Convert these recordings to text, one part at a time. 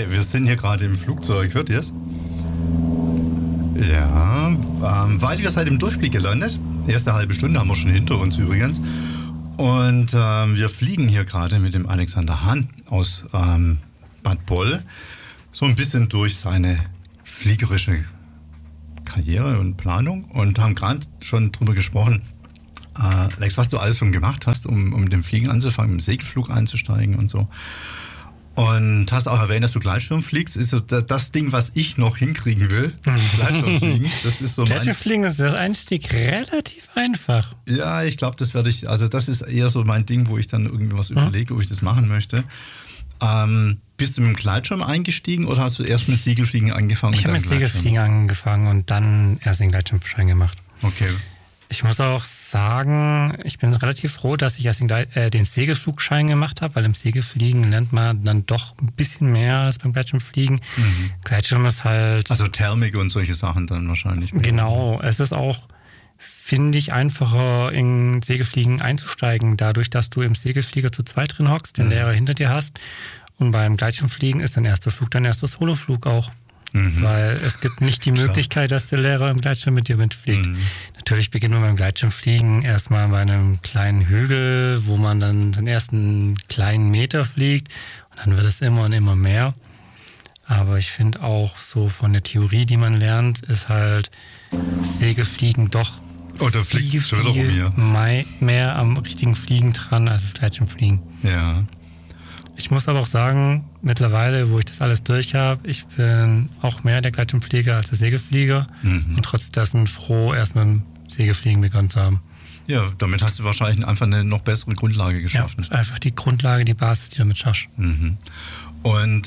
Wir sind hier gerade im Flugzeug, hört ihr es? Ja, weil wir seid im Durchblick gelandet. Erste halbe Stunde haben wir schon hinter uns übrigens. Und wir fliegen hier gerade mit dem Alexander Hahn aus Bad Boll so ein bisschen durch seine fliegerische Karriere und Planung und haben gerade schon drüber gesprochen, Alex, was du alles schon gemacht hast, um mit dem Fliegen anzufangen, im Segelflug einzusteigen und so. Und hast auch erwähnt, dass du Gleitschirm fliegst. Ist so das Ding, was ich noch hinkriegen will. Gleitschirmfliegen. Das ist so Gleitschirmfliegen ist der Einstieg relativ einfach. Ja, ich glaube, das ist eher so mein Ding, wo ich dann irgendwas überlege, ob ich das machen möchte. Bist du mit dem Gleitschirm eingestiegen oder hast du erst mit Segelfliegen angefangen? Ich habe mit Segelfliegen angefangen und dann erst den Gleitschirmschein gemacht. Okay. Ich muss auch sagen, ich bin relativ froh, dass ich erst den Segelflugschein gemacht habe, weil im Segelfliegen lernt man dann doch ein bisschen mehr als beim Gleitschirmfliegen. Mhm. Gleitschirm ist halt... Also Thermik und solche Sachen dann wahrscheinlich. Genau, es ist auch, finde ich, einfacher in Segelfliegen einzusteigen, dadurch, dass du im Segelflieger zu zweit drin hockst, den Lehrer hinter dir hast. Und beim Gleitschirmfliegen ist dein erster Flug dein erster Soloflug auch. Mhm. Weil es gibt nicht die Möglichkeit, dass der Lehrer im Gleitschirm mit dir mitfliegt. Mhm. Natürlich beginnt man beim Gleitschirmfliegen erstmal bei einem kleinen Hügel, wo man dann den ersten kleinen Meter fliegt und dann wird es immer und immer mehr. Aber ich finde auch so von der Theorie, die man lernt, ist halt Segelfliegen doch viel mehr am richtigen Fliegen dran als das Gleitschirmfliegen. Ja. Ich muss aber auch sagen, mittlerweile, wo ich das alles durch habe, ich bin auch mehr der Gleitschirmflieger als der Segelflieger und trotz dessen froh, erst mit dem Segelfliegen begonnen zu haben. Ja, damit hast du wahrscheinlich einfach eine noch bessere Grundlage geschaffen. Ja, einfach die Grundlage, die Basis, die du damit schaffst. Mhm. Und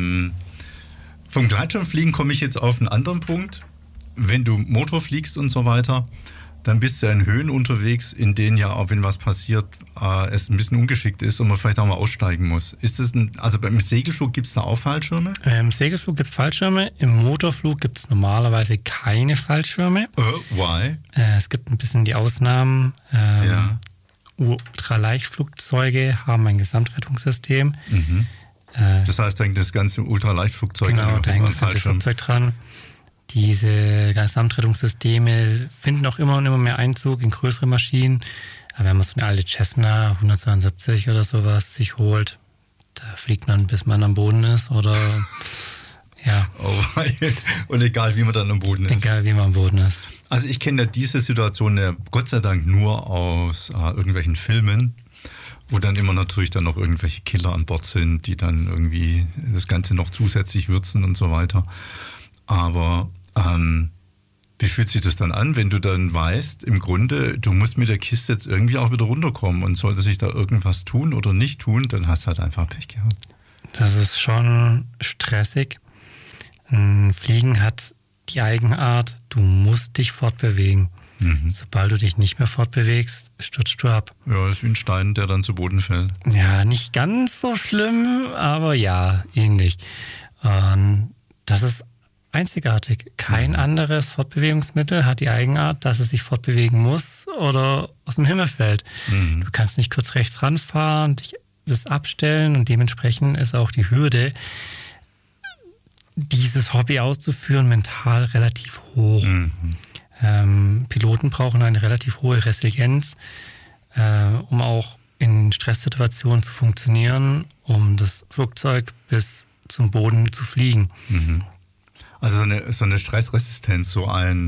vom Gleitschirmfliegen komme ich jetzt auf einen anderen Punkt. Wenn du Motor fliegst und so weiter, dann bist du ja in Höhen unterwegs, in denen ja auch, wenn was passiert, es ein bisschen ungeschickt ist und man vielleicht auch mal aussteigen muss. Also beim Segelflug gibt es da auch Fallschirme? Im Segelflug gibt es Fallschirme, im Motorflug gibt es normalerweise keine Fallschirme. Why? Es gibt ein bisschen die Ausnahmen. Ultraleichtflugzeuge haben ein Gesamtrettungssystem. Mhm. Das heißt, da hängt das ganze Ultraleichtflugzeug genau, da hängt das ganze Flugzeug dran. Diese Gesamtrettungssysteme finden auch immer und immer mehr Einzug in größere Maschinen. Aber wenn man so eine alte Cessna 172 oder sowas sich holt, da fliegt man, bis man am Boden ist oder ja. Oh, und egal, wie man dann am Boden ist. Egal, wie man am Boden ist. Also ich kenne ja diese Situation ja Gott sei Dank nur aus irgendwelchen Filmen, wo dann immer natürlich dann noch irgendwelche Killer an Bord sind, die dann irgendwie das Ganze noch zusätzlich würzen und so weiter. Aber wie fühlt sich das dann an, wenn du dann weißt, im Grunde, du musst mit der Kiste jetzt irgendwie auch wieder runterkommen und sollte sich da irgendwas tun oder nicht tun, dann hast du halt einfach Pech gehabt. Das ist schon stressig. Fliegen hat die Eigenart, du musst dich fortbewegen. Mhm. Sobald du dich nicht mehr fortbewegst, stürzt du ab. Ja, das ist wie ein Stein, der dann zu Boden fällt. Ja, nicht ganz so schlimm, aber ja, ähnlich. Das ist einzigartig. Kein anderes Fortbewegungsmittel hat die Eigenart, dass es sich fortbewegen muss oder aus dem Himmel fällt. Mhm. Du kannst nicht kurz rechts ranfahren, dich das abstellen und dementsprechend ist auch die Hürde, dieses Hobby auszuführen, mental relativ hoch. Mhm. Piloten brauchen eine relativ hohe Resilienz, um auch in Stresssituationen zu funktionieren, um das Flugzeug bis zum Boden zu fliegen. Mhm. Also so eine Stressresistenz,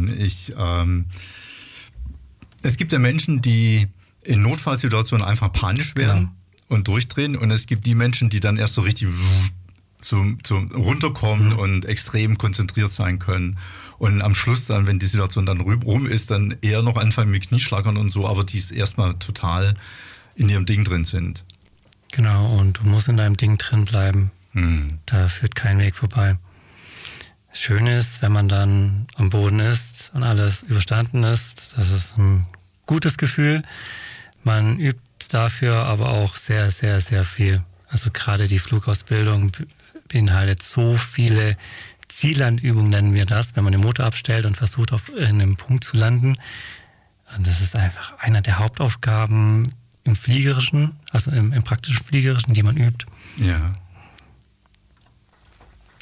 es gibt ja Menschen, die in Notfallsituationen einfach panisch werden und durchdrehen und es gibt die Menschen, die dann erst so richtig zum runterkommen und extrem konzentriert sein können und am Schluss dann, wenn die Situation dann rum ist, dann eher noch anfangen mit Knieschlagern und so, aber die erstmal total in ihrem Ding drin sind. Genau, und du musst in deinem Ding drin bleiben. Da führt kein Weg vorbei. Das Schöne ist, wenn man dann am Boden ist und alles überstanden ist, das ist ein gutes Gefühl. Man übt dafür aber auch sehr, sehr, sehr viel. Also gerade die Flugausbildung beinhaltet so viele Ziellandübungen, nennen wir das, wenn man den Motor abstellt und versucht, auf einem Punkt zu landen. Und das ist einfach einer der Hauptaufgaben im Fliegerischen, also im praktischen Fliegerischen, die man übt. Ja.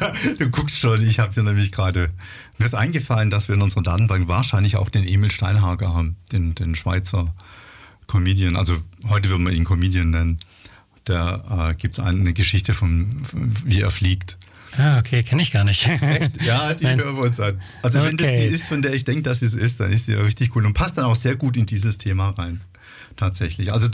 Du guckst schon, ich habe hier nämlich gerade, mir ist eingefallen, dass wir in unserer Datenbank wahrscheinlich auch den Emil Steinhager haben, den Schweizer Comedian, also heute würden wir ihn Comedian nennen. Da gibt es eine Geschichte wie er fliegt. Ah, okay, kenne ich gar nicht. Echt? Ja, die hören wir uns an. Also wenn das die ist, von der ich denke, dass es ist, dann ist sie ja richtig cool und passt dann auch sehr gut in dieses Thema rein. Tatsächlich. Also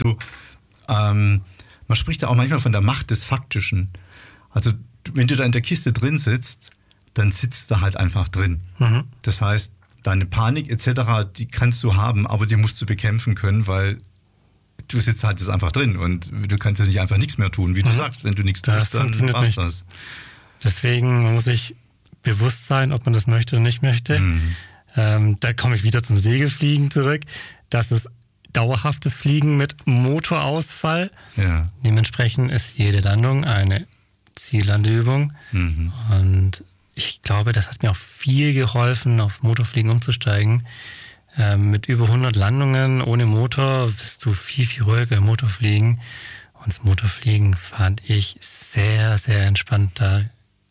man spricht ja auch manchmal von der Macht des Faktischen. Also wenn du da in der Kiste drin sitzt, dann sitzt du halt einfach drin. Mhm. Das heißt, deine Panik etc., die kannst du haben, aber die musst du bekämpfen können, weil du sitzt halt jetzt einfach drin und du kannst jetzt nicht einfach nichts mehr tun. Wie du sagst, wenn du nichts tust, dann passt das. Deswegen muss ich bewusst sein, ob man das möchte oder nicht möchte. Mhm. Da komme ich wieder zum Segelfliegen zurück. Das ist dauerhaftes Fliegen mit Motorausfall. Ja. Dementsprechend ist jede Landung eine Ziellandeübung. Mhm. Und ich glaube, das hat mir auch viel geholfen, auf Motorfliegen umzusteigen. Mit über 100 Landungen ohne Motor bist du viel, viel ruhiger im Motorfliegen. Und das Motorfliegen fand ich sehr, sehr entspannt da.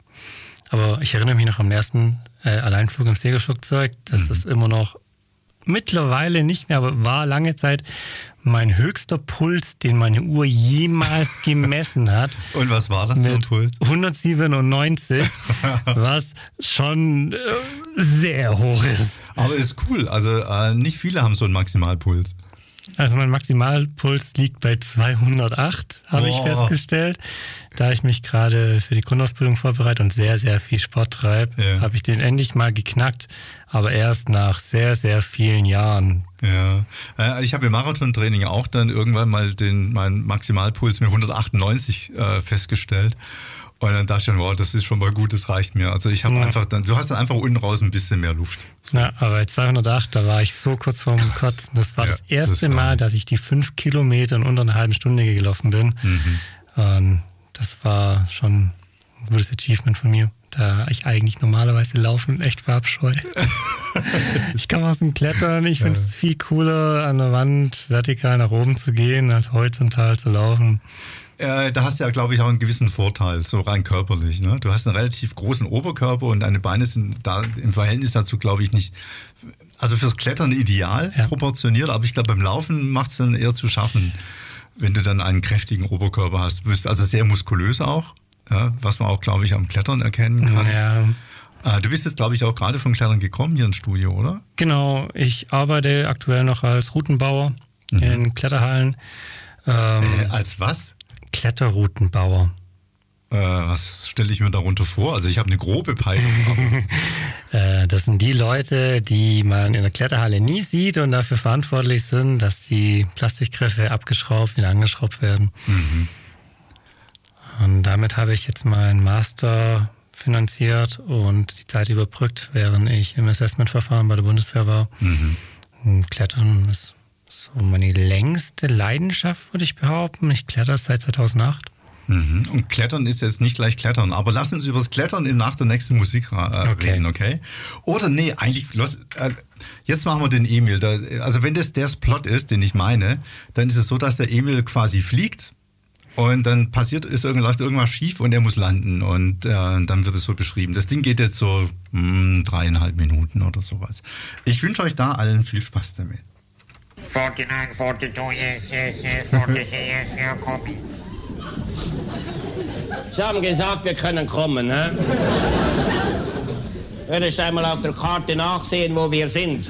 Aber ich erinnere mich noch am ersten Alleinflug im Segelflugzeug. Das ist immer noch mittlerweile nicht mehr, aber war lange Zeit mein höchster Puls, den meine Uhr jemals gemessen hat. Und was war das für ein Puls? 197, was schon sehr hoch ist. Aber ist cool, also nicht viele haben so einen Maximalpuls. Also mein Maximalpuls liegt bei 208, habe ich festgestellt. Da ich mich gerade für die Grundausbildung vorbereite und sehr, sehr viel Sport treibe, habe ich den endlich mal geknackt, aber erst nach sehr, sehr vielen Jahren. Ja, ich habe im Marathontraining auch dann irgendwann mal meinen Maximalpuls mit 198 festgestellt. Und dann dachte ich schon, wow, das ist schon mal gut, das reicht mir. Also ich habe du hast dann einfach unten raus ein bisschen mehr Luft. Ja, aber bei 208, da war ich so kurz vorm Kotzen. Das war das erste Mal, dass ich die 5 Kilometer in unter einer halben Stunde gelaufen bin. Mhm. Das war schon ein gutes Achievement von mir, da ich eigentlich normalerweise Laufen echt verabscheue. Ich komme aus dem Klettern, ich finde es viel cooler, an der Wand vertikal nach oben zu gehen, als horizontal zu laufen. Da hast du ja, glaube ich, auch einen gewissen Vorteil, so rein körperlich. Ne? Du hast einen relativ großen Oberkörper und deine Beine sind da im Verhältnis dazu, glaube ich, nicht, also fürs Klettern ideal proportioniert, aber ich glaube, beim Laufen macht es dann eher zu schaffen, wenn du dann einen kräftigen Oberkörper hast. Du bist also sehr muskulös auch, was man auch, glaube ich, am Klettern erkennen kann. Ja. Du bist jetzt, glaube ich, auch gerade vom Klettern gekommen hier ins Studio, oder? Genau, ich arbeite aktuell noch als Routenbauer in Kletterhallen. Als was? Kletterroutenbauer. Was stelle ich mir darunter vor? Also ich habe eine grobe Peilung. Das sind die Leute, die man in der Kletterhalle nie sieht und dafür verantwortlich sind, dass die Plastikgriffe abgeschraubt, wieder angeschraubt werden. Mhm. Und damit habe ich jetzt meinen Master finanziert und die Zeit überbrückt, während ich im Assessmentverfahren bei der Bundeswehr war. Mhm. Klettern ist so meine längste Leidenschaft, würde ich behaupten. Ich kletter seit 2008. Mhm. Und Klettern ist jetzt nicht gleich Klettern, aber lass uns über das Klettern nach der nächsten Musik reden, okay? Oder nee, eigentlich, jetzt machen wir den Emil. Also wenn das der Plot ist, den ich meine, dann ist es so, dass der Emil quasi fliegt und dann läuft irgendwas schief und er muss landen und dann wird es so beschrieben. Das Ding geht jetzt so 3,5 Minuten oder sowas. Ich wünsche euch da allen viel Spaß damit. 49, 42, yes, 46, yes, ja, komm. Sie haben gesagt, wir können kommen, ne? Würdest einmal auf der Karte nachsehen, wo wir sind.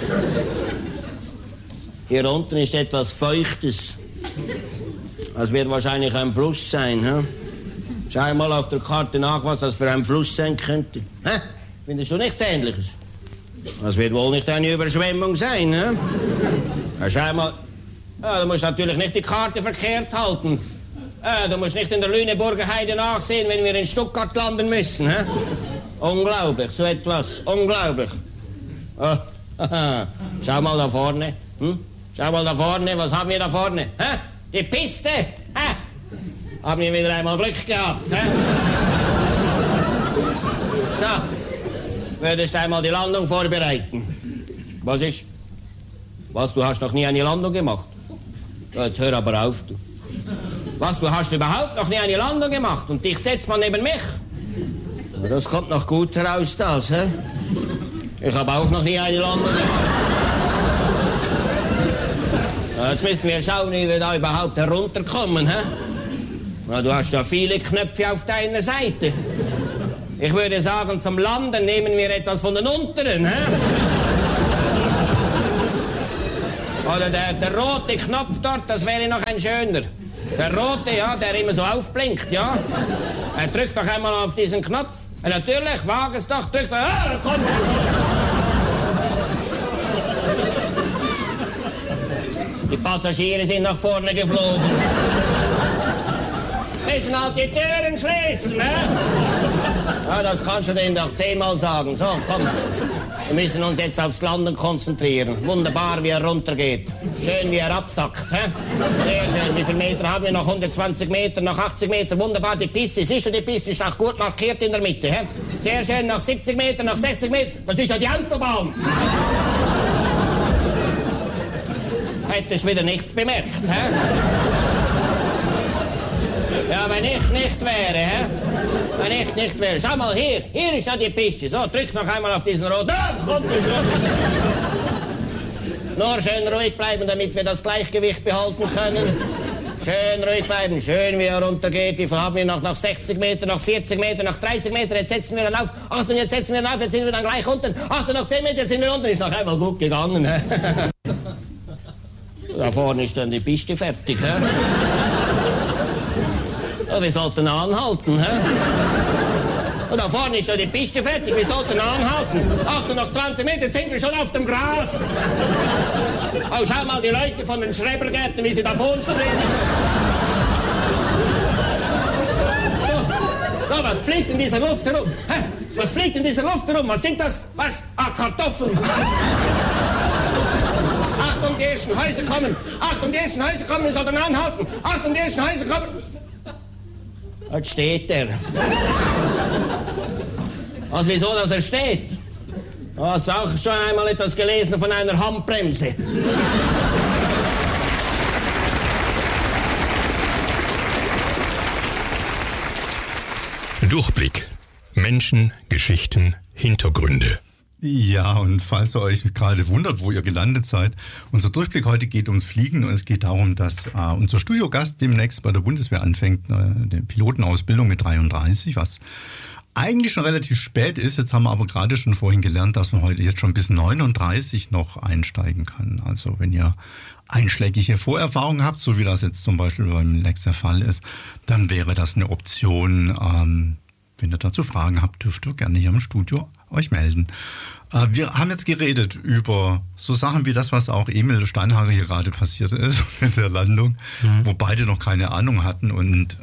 Hier unten ist etwas Feuchtes. Das wird wahrscheinlich ein Fluss sein, ne? Schau mal auf der Karte nach, was das für ein Fluss sein könnte. Hä? Findest du nichts Ähnliches? Das wird wohl nicht eine Überschwemmung sein, ne? Ja, schau mal. Ja, du musst natürlich nicht die Karte verkehrt halten. Du musst nicht in der Lüneburger Heide nachsehen, wenn wir in Stuttgart landen müssen. He? Unglaublich, so etwas. Unglaublich. Oh, schau mal da vorne. Schau mal da vorne, was haben wir da vorne? Hä? Die Piste. Hä? Haben wir wieder einmal Glück gehabt. He? So, würdest einmal die Landung vorbereiten. Was ist? Was, du hast noch nie eine Landung gemacht? Ja, jetzt hör aber auf, du. Was, du hast überhaupt noch nie eine Landung gemacht und dich setzt man neben mich? Das kommt noch gut heraus, das, hä? Ich habe auch noch nie eine Landung gemacht. Jetzt müssen wir schauen, wie wir da überhaupt herunterkommen, hä? Na, du hast ja viele Knöpfe auf deiner Seite. Ich würde sagen, zum Landen nehmen wir etwas von den unteren, hä? Oder der rote Knopf dort, das wäre noch ein schöner. Der rote, ja, der immer so aufblinkt, ja. Drück doch einmal auf diesen Knopf. Natürlich, wag es doch, drück doch. Ah, komm! Die Passagiere sind nach vorne geflogen. Müssen halt die Türen schließen, ne? Ja, das kannst du denen doch 10-mal sagen. So, komm. Wir müssen uns jetzt aufs Landen konzentrieren. Wunderbar, wie er runtergeht. Schön, wie er absackt. He? Sehr schön. Wie viele Meter haben wir? Noch 120 Meter, noch 80 Meter. Wunderbar, die Piste. Siehst du, die Piste ist auch gut markiert in der Mitte. He? Sehr schön, noch 70 Meter, noch 60 Meter. Das ist ja die Autobahn. Hättest wieder nichts bemerkt. He? Ja, wenn ich nicht wäre, hä? Wenn ich nicht wäre. Schau mal hier, hier ist ja die Piste. So, drück noch einmal auf diesen roten. Da kommt die schon. Nur schön ruhig bleiben, damit wir das Gleichgewicht behalten können. Schön ruhig bleiben, schön wie er runtergeht. Wie viel haben wir noch? Noch 60 Meter, noch 40 Meter, noch 30 Meter. Jetzt setzen wir dann auf. Achtung, jetzt setzen wir dann auf, jetzt sind wir dann gleich unten. Achtung, noch 10 Meter, jetzt sind wir unten. Ist noch einmal gut gegangen, hä? Da vorne ist dann die Piste fertig, hä? Ja, wir sollten anhalten, hä? Und da vorne ist ja die Piste fertig, wir sollten anhalten. Achtung, noch 20 Meter, jetzt sind wir schon auf dem Gras. Oh, schau mal die Leute von den Schrebergärten, wie sie da vor uns stehen. So, was fliegt in dieser Luft herum? Hä? Was fliegt in dieser Luft herum? Was sind das? Was? Ah, Kartoffeln. Achtung, die ersten Häuser kommen. Achtung, die ersten Häuser kommen, wir sollten anhalten. Achtung, die ersten Häuser kommen. Dort steht er. Also wieso, dass er steht? Du hast auch schon einmal etwas gelesen von einer Handbremse. Durchblick. Menschen, Geschichten, Hintergründe. Ja, und falls ihr euch gerade wundert, wo ihr gelandet seid, unser Durchblick heute geht ums Fliegen und es geht darum, dass unser Studiogast demnächst bei der Bundeswehr anfängt, die Pilotenausbildung mit 33, was eigentlich schon relativ spät ist. Jetzt haben wir aber gerade schon vorhin gelernt, dass man heute jetzt schon bis 39 noch einsteigen kann. Also wenn ihr einschlägige Vorerfahrungen habt, so wie das jetzt zum Beispiel beim Lex der Fall ist, dann wäre das eine Option. Wenn ihr dazu Fragen habt, dürft ihr gerne hier im Studio euch melden. Wir haben jetzt geredet über so Sachen wie das, was auch Emil Steinhager hier gerade passiert ist mit der Landung, wo beide noch keine Ahnung hatten und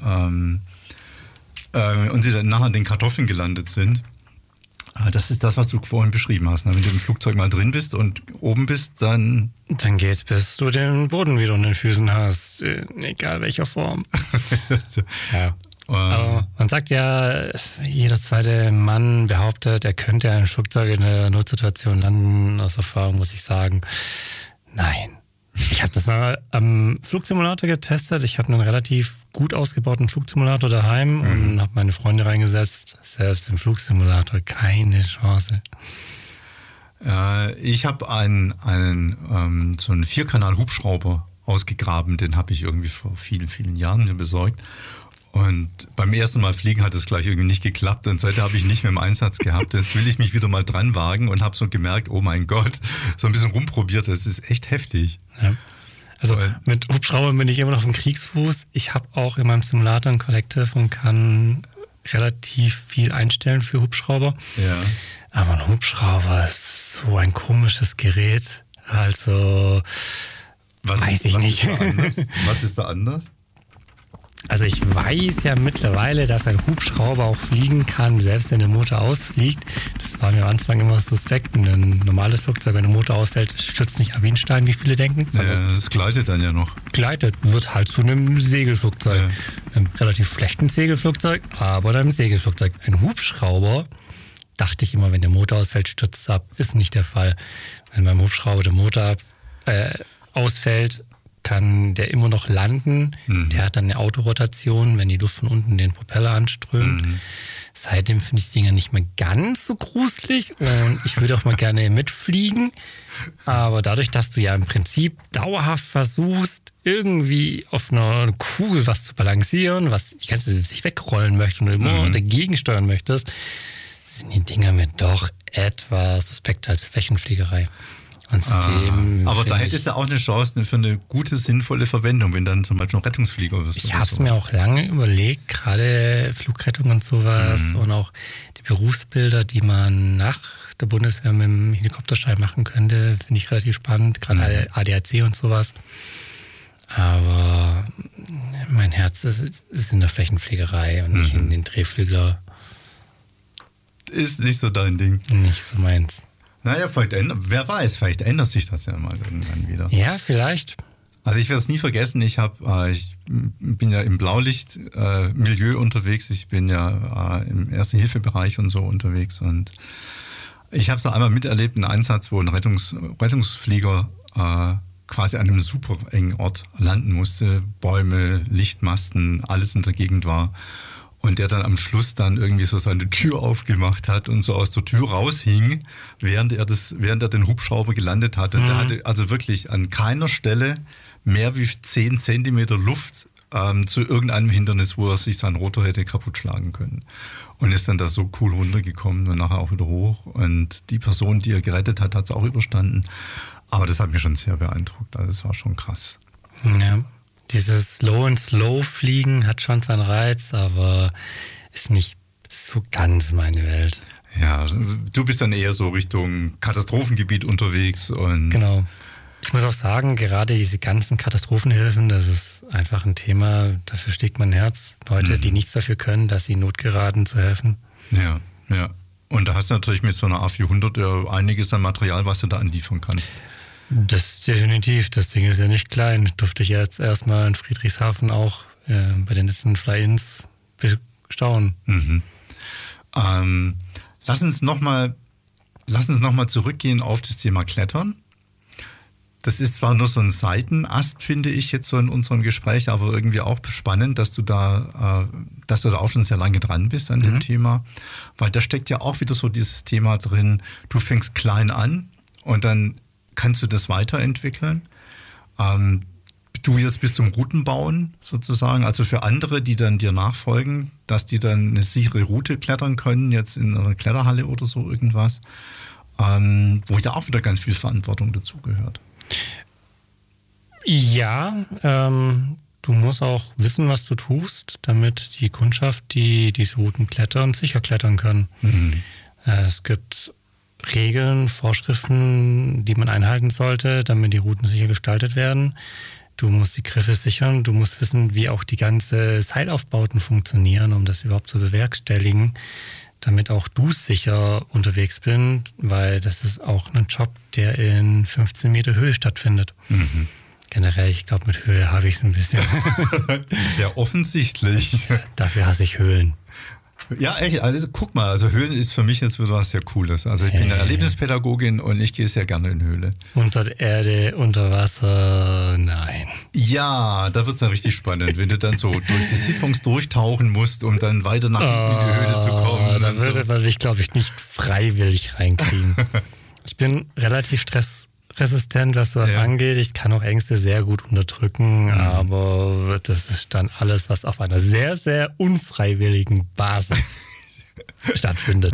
sie dann nachher in den Kartoffeln gelandet sind. Das ist das, was du vorhin beschrieben hast. Wenn du im Flugzeug mal drin bist und oben bist, dann geht's, bis du den Boden wieder unter den Füßen hast, egal welcher Form. Ja. Aber man sagt ja, jeder zweite Mann behauptet, er könnte ein Flugzeug in einer Notsituation landen. Aus Erfahrung muss ich sagen, nein. Ich habe das mal am Flugsimulator getestet. Ich habe einen relativ gut ausgebauten Flugsimulator daheim und habe meine Freunde reingesetzt. Selbst im Flugsimulator keine Chance. Ich habe so einen 4-Kanal-Hubschrauber ausgegraben. Den habe ich irgendwie vor vielen, vielen Jahren mir besorgt. Und beim ersten Mal fliegen hat es gleich irgendwie nicht geklappt und seitdem habe ich nicht mehr im Einsatz gehabt. Jetzt will ich mich wieder mal dran wagen und habe so gemerkt, oh mein Gott, so ein bisschen rumprobiert, das ist echt heftig. Ja. Also mit Hubschraubern bin ich immer noch auf dem Kriegsfuß. Ich habe auch in meinem Simulator ein Collective und kann relativ viel einstellen für Hubschrauber. Ja. Aber ein Hubschrauber ist so ein komisches Gerät. Also weiß ich nicht. Was ist da anders? Also ich weiß ja mittlerweile, dass ein Hubschrauber auch fliegen kann, selbst wenn der Motor ausfliegt. Das war mir am Anfang immer suspekt. Ein normales Flugzeug, wenn der Motor ausfällt, stürzt nicht ab wie ein Stein, wie viele denken. Ja, das gleitet dann ja noch. Gleitet, wird halt zu einem Segelflugzeug. Ja. Einem relativ schlechten Segelflugzeug, aber einem Segelflugzeug. Ein Hubschrauber, dachte ich immer, wenn der Motor ausfällt, stürzt es ab. Ist nicht der Fall. Wenn beim Hubschrauber der Motor ausfällt, kann der immer noch landen. Der hat dann eine Autorotation, wenn die Luft von unten den Propeller anströmt. Seitdem finde ich die Dinger nicht mehr ganz so gruselig und ich würde auch mal gerne mitfliegen. Aber dadurch, dass du ja im Prinzip dauerhaft versuchst, irgendwie auf einer Kugel was zu balancieren, was die ganze Zeit sich wegrollen möchte und immer dagegen steuern möchtest, sind die Dinger mir doch etwas suspekter als Flächenfliegerei. Und aber da hättest du auch eine Chance für eine gute, sinnvolle Verwendung, wenn dann zum Beispiel ein Rettungsflieger wirst. Ich habe es mir auch lange überlegt, gerade Flugrettung und sowas und auch die Berufsbilder, die man nach der Bundeswehr mit dem Helikopterschein machen könnte, finde ich relativ spannend, gerade ADAC und sowas. Aber mein Herz ist in der Flächenfliegerei und nicht in den Drehflügler. Ist nicht so dein Ding. Nicht so meins. Naja, wer weiß, vielleicht ändert sich das ja mal irgendwann wieder. Ja, vielleicht. Also ich werde es nie vergessen, ich bin ja im Blaulicht-Milieu unterwegs, ich bin ja im Erste-Hilfe-Bereich und so unterwegs und ich habe es einmal miterlebt, einen Einsatz, wo ein Rettungsflieger quasi an einem super engen Ort landen musste, Bäume, Lichtmasten, alles in der Gegend war. Und der dann am Schluss dann irgendwie so seine Tür aufgemacht hat und so aus der Tür raushing, während er den Hubschrauber gelandet hat. Und der hatte also wirklich an keiner Stelle mehr wie 10 Zentimeter Luft zu irgendeinem Hindernis, wo er sich seinen Rotor hätte kaputt schlagen können. Und ist dann da so cool runtergekommen und nachher auch wieder hoch. Und die Person, die er gerettet hat, hat es auch überstanden. Aber das hat mich schon sehr beeindruckt. Also es war schon krass. Ja. Dieses Low-and-Slow-Fliegen hat schon seinen Reiz, aber ist nicht so ganz meine Welt. Ja, du bist dann eher so Richtung Katastrophengebiet unterwegs. Und genau. Ich muss auch sagen, gerade diese ganzen Katastrophenhilfen, das ist einfach ein Thema, dafür schlägt mein Herz. Leute, die nichts dafür können, dass sie Notgeraden zu helfen. Ja. Und da hast du natürlich mit so einer A400 ja einiges an Material, was du da anliefern kannst. Das definitiv. Das Ding ist ja nicht klein. Durfte ich jetzt erstmal in Friedrichshafen auch bei den letzten Fly-Ins bestaunen. Lass uns noch mal zurückgehen auf das Thema Klettern. Das ist zwar nur so ein Seitenast, finde ich jetzt so in unserem Gespräch, aber irgendwie auch spannend, dass du da auch schon sehr lange dran bist an dem Thema. Weil da steckt ja auch wieder so dieses Thema drin, du fängst klein an und dann kannst du das weiterentwickeln? Du jetzt bis zum Routenbauen sozusagen, also für andere, die dann dir nachfolgen, dass die dann eine sichere Route klettern können, jetzt in einer Kletterhalle oder so irgendwas, wo ja auch wieder ganz viel Verantwortung dazugehört. Ja, du musst auch wissen, was du tust, damit die Kundschaft, die diese Routen klettern, sicher klettern können. Es gibt Regeln, Vorschriften, die man einhalten sollte, damit die Routen sicher gestaltet werden. Du musst die Griffe sichern, du musst wissen, wie auch die ganze Seilaufbauten funktionieren, um das überhaupt zu bewerkstelligen, damit auch du sicher unterwegs bist, weil das ist auch ein Job, der in 15 Meter Höhe stattfindet. Generell, ich glaube, mit Höhe habe ich es ein bisschen. Ja, offensichtlich. Dafür hasse ich Höhlen. Ja, echt, also guck mal, also Höhlen ist für mich jetzt wieder was sehr Cooles. Also ich bin eine Erlebnispädagogin und ich gehe sehr gerne in Höhle. Unter der Erde, unter Wasser, nein. Ja, da wird es dann richtig spannend, wenn du dann so durch die Siphons durchtauchen musst, um dann weiter nach hinten in die Höhle zu kommen. Da würde man mich, glaube ich, nicht freiwillig reinkriegen. Ich bin relativ stressresistent, was sowas angeht. Ich kann auch Ängste sehr gut unterdrücken, aber das ist dann alles, was auf einer sehr, sehr unfreiwilligen Basis stattfindet.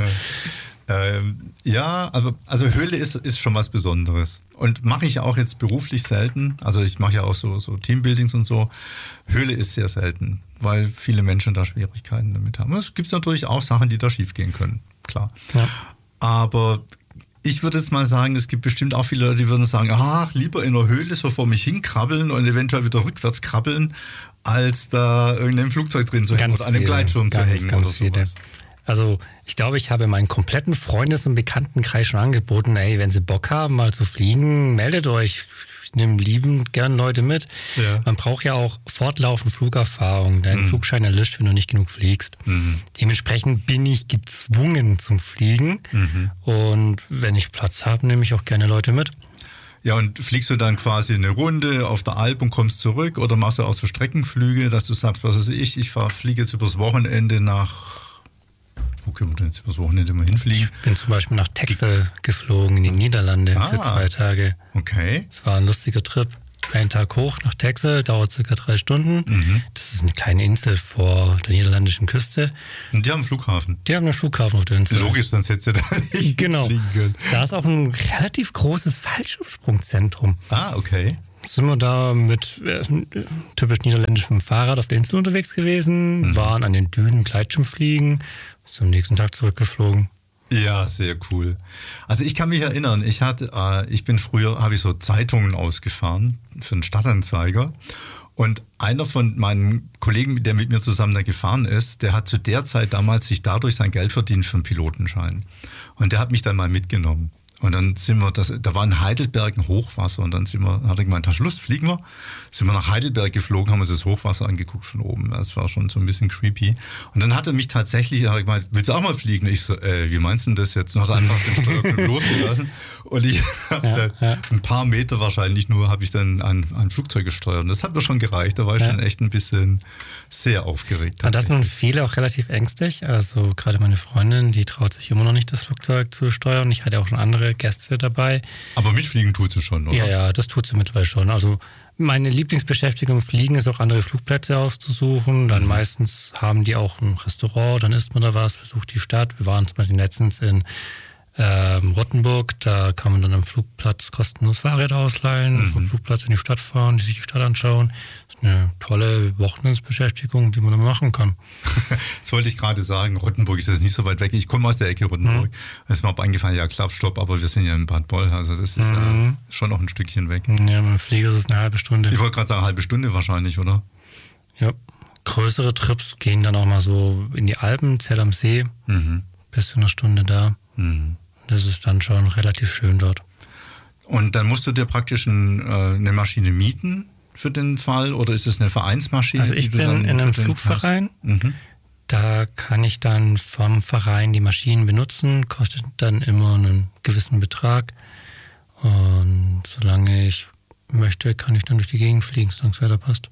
Ja, also Höhle ist schon was Besonderes. Und mache ich auch jetzt beruflich selten. Also ich mache ja auch so Teambuildings und so. Höhle ist sehr selten, weil viele Menschen da Schwierigkeiten damit haben. Es gibt natürlich auch Sachen, die da schief gehen können, klar. Ja. Aber ich würde jetzt mal sagen, es gibt bestimmt auch viele Leute, die würden sagen, lieber in der Höhle so vor mich hinkrabbeln und eventuell wieder rückwärts krabbeln, als da irgendein Flugzeug drin zu hängen oder an einem Gleitschirm zu hängen oder sowas. Also ich glaube, ich habe meinen kompletten Freundes- und Bekanntenkreis schon angeboten, wenn Sie Bock haben, mal zu fliegen, meldet euch. Ich nehme liebend gern Leute mit. Ja. Man braucht ja auch fortlaufend Flugerfahrung. Dein Flugschein erlischt, wenn du nicht genug fliegst. Dementsprechend bin ich gezwungen zum Fliegen. Und wenn ich Platz habe, nehme ich auch gerne Leute mit. Ja, und fliegst du dann quasi eine Runde auf der Alp und kommst zurück? Oder machst du auch so Streckenflüge, dass du sagst, was weiß ich fliege jetzt übers Wochenende nach können wir denn jetzt übers Wochenende mal hinfliegen? Ich bin zum Beispiel nach Texel geflogen in die Niederlande für 2 Tage. Okay. Es war ein lustiger Trip. Einen Tag hoch nach Texel, dauert circa 3 Stunden. Das ist eine kleine Insel vor der niederländischen Küste. Und die haben einen Flughafen? Die haben einen Flughafen auf der Insel. Logisch, sonst hättest du da nicht fliegen können. Da ist auch ein relativ großes Fallschirmsprungzentrum. Okay. Sind wir da mit typisch niederländischem Fahrrad auf der Insel unterwegs gewesen, waren an den Dünen Gleitschirmfliegen, zum nächsten Tag zurückgeflogen. Ja, sehr cool. Also ich kann mich erinnern, habe ich so Zeitungen ausgefahren für einen Stadtanzeiger und einer von meinen Kollegen, der mit mir zusammen da gefahren ist, der hat zu der Zeit damals sich dadurch sein Geld verdient für einen Pilotenschein und der hat mich dann mal mitgenommen. Und dann da war in Heidelberg ein Hochwasser und dann hat er gemeint, hast du Lust, fliegen wir? Sind wir nach Heidelberg geflogen, haben uns das Hochwasser angeguckt von oben. Das war schon so ein bisschen creepy. Und dann hat er mich tatsächlich, gemeint, willst du auch mal fliegen? Ich so, wie meinst du denn das jetzt? Und hat er einfach den Steuerknopf losgelassen. Und ich habe dann ein paar Meter wahrscheinlich nur, habe ich dann ein Flugzeug gesteuert. Und das hat mir schon gereicht. Da war ich schon echt ein bisschen sehr aufgeregt. Und das sind viele auch relativ ängstlich. Also gerade meine Freundin, die traut sich immer noch nicht, das Flugzeug zu steuern. Ich hatte auch schon andere Gäste dabei. Aber mitfliegen tut sie schon, oder? Ja, das tut sie mittlerweile schon. Also meine Lieblingsbeschäftigung im Fliegen ist auch andere Flugplätze aufzusuchen. Dann meistens haben die auch ein Restaurant, dann isst man da was, besucht die Stadt. Wir waren zum Beispiel letztens in Rottenburg, da kann man dann am Flugplatz kostenlos Fahrräder ausleihen, vom Flugplatz in die Stadt fahren, sich die Stadt anschauen. Das ist eine tolle Wochenendsbeschäftigung, die man dann machen kann. Das wollte ich gerade sagen, Rottenburg ist das nicht so weit weg. Ich komme aus der Ecke Rottenburg. Da ist mir auch eingefallen, ja klar, stopp, aber wir sind ja in Bad Boll, also das ist schon noch ein Stückchen weg. Ja, mit dem Flieger ist es eine halbe Stunde. Ich wollte gerade sagen, eine halbe Stunde wahrscheinlich, oder? Ja, größere Trips gehen dann auch mal so in die Alpen, Zell am See, bis zu einer Stunde da. Das ist dann schon relativ schön dort. Und dann musst du dir praktisch eine Maschine mieten für den Fall oder ist es eine Vereinsmaschine? Also ich bin in einem Flugverein, da kann ich dann vom Verein die Maschinen benutzen, kostet dann immer einen gewissen Betrag und solange ich möchte, kann ich dann durch die Gegend fliegen, solange es weiter passt.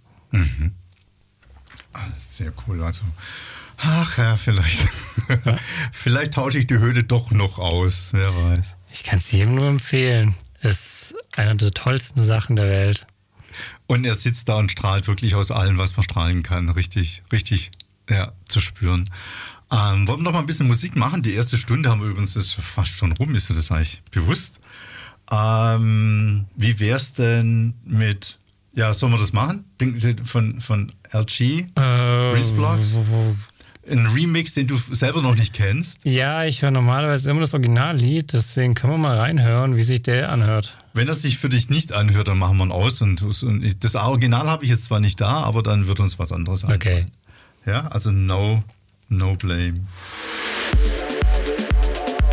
Sehr cool, also ach ja, vielleicht tausche ich die Höhle doch noch aus, wer weiß. Ich kann es jedem nur empfehlen. Es ist eine der tollsten Sachen der Welt. Und er sitzt da und strahlt wirklich aus allem, was man strahlen kann, richtig zu spüren. Wollen wir noch mal ein bisschen Musik machen? Die erste Stunde haben wir übrigens, das ist fast schon rum, ist dir das eigentlich bewusst? Wie wär's denn mit, sollen wir das machen? Von LG, Breeze Blocks? Ein Remix, den du selber noch nicht kennst? Ja, ich höre normalerweise immer das Originallied, deswegen können wir mal reinhören, wie sich der anhört. Wenn das sich für dich nicht anhört, dann machen wir ihn aus. Und das Original habe ich jetzt zwar nicht da, aber dann wird uns was anderes einfallen. Okay. Ja, also no blame.